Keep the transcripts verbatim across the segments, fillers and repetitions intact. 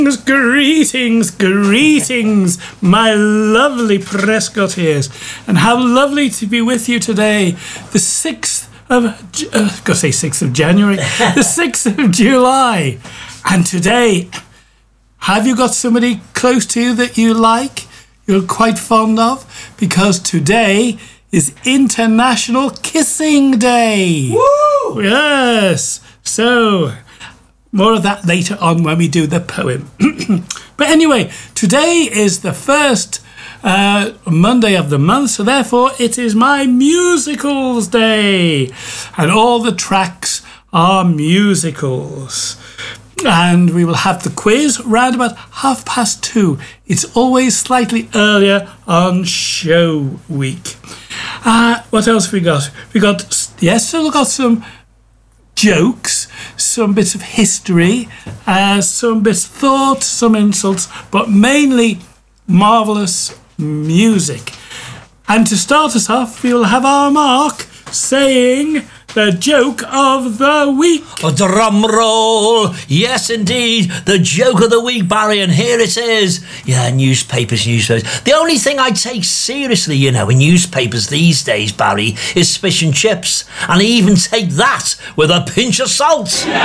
Greetings, greetings, my lovely Prescottiers, and how lovely to be with you today, the sixth of, uh, I've got to say sixth of January, the sixth of July, and today, have you got somebody close to you that you like, you're quite fond of? Because today is International Kissing Day. Woo! Yes, so... more of that later on when we do the poem. But anyway, today is the first uh, Monday of the month, so therefore it is my musicals day. And all the tracks are musicals. And we will have the quiz round about half past two. It's always slightly earlier on show week. Uh, what else have we got? We got, yes, so we've got some jokes, some bits of history, uh, some bits of thought, some insults, but mainly marvellous music. And to start us off, we'll have our Mark saying the joke of the week. A drum roll. Yes, indeed. The joke of the week, Barry, and here it is. Yeah, newspapers, newspapers. The only thing I take seriously, you know, in newspapers these days, Barry, is fish and chips. And I even take that with a pinch of salt.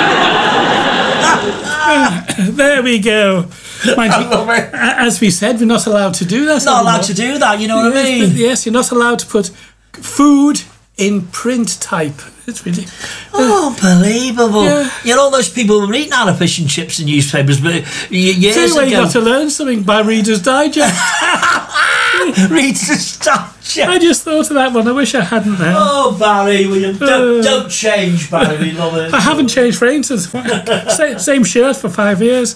There we go. Mind you, as we said, we're not allowed to do that. Not allowed to do that, you know what yes, I mean? But yes, you're not allowed to put food in print type. It's really uh, unbelievable. Yeah. You know, those people were eating out of fish and chips in newspapers, but years so anyway, ago. you got to learn something by Reader's Digest. Reader's Digest. I just thought of that one. I wish I hadn't then. Oh, Barry, William, don't, Uh, don't change, Barry. We love it. I haven't changed for ages. Same, same shirt for five years.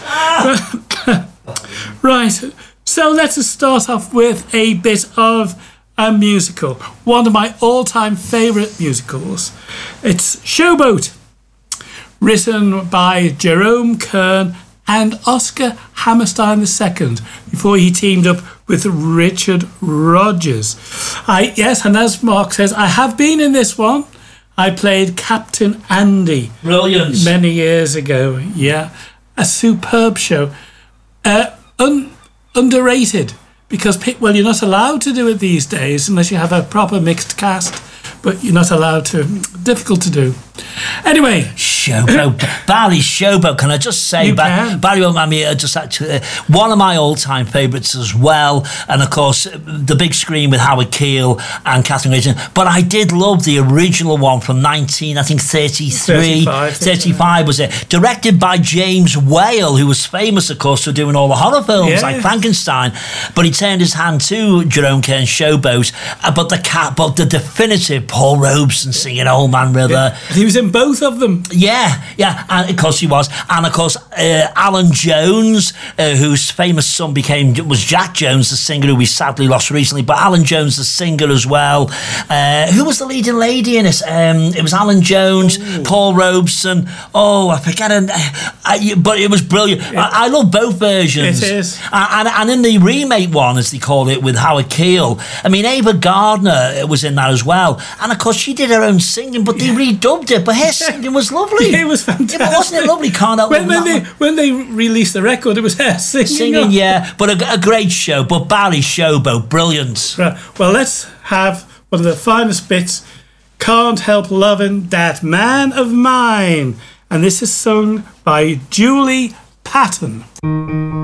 Right. So let us start off with a bit of a musical. One of my all-time favourite musicals. It's Showboat, written by Jerome Kern and Oscar Hammerstein the Second, before he teamed up with Richard Rodgers. I yes, and as Mark says, I have been in this one. I played Captain Andy. Brilliant. Many years ago. Yeah, a superb show. Uh, un- underrated. Because, well, you're not allowed to do it these days unless you have a proper mixed cast, but you're not allowed to. Difficult to do. Anyway. Showboat. Barry Showboat. Can I just say, You ba- can. Barry O'Mammy, uh, just actually, uh, one of my all-time favourites as well. And, of course, the big screen with Howard Keel and Catherine Richardson. But I did love the original one from nineteen, I think, thirty-three. thirty-five. thirty-five was it. Directed by James Whale, who was famous, of course, for doing all the horror films Yeah. like Frankenstein. But he turned his hand to Jerome Kern's Showboat. Uh, but the cat, but the definitive Paul Robeson singing Old Man River. And he was in both of them. Yeah, yeah, and of course he was. And of course, uh, Alan Jones, uh, whose famous son became, was Jack Jones, the singer who we sadly lost recently, but Alan Jones, the singer as well. Uh, who was the leading lady in it? Um, it was Alan Jones, Ooh. Paul Robeson. Oh, I forget it. I, but it was brilliant. It, I, I love both versions. It is. And, and in the remake one, as they call it, with Howard Keel, I mean, Ava Gardner was in that as well. And of course, she did her own singing, but they redubbed it. But her singing was lovely. It was fantastic. Yeah, but wasn't it lovely? Can't help when, when that they one. when they released the record, it was her singing. Singing, yeah, but a, a great show. But Barry Showboat, brilliant. Right. Well, let's have one of the finest bits. Can't Help Loving That Man of Mine, and this is sung by Julie Patton.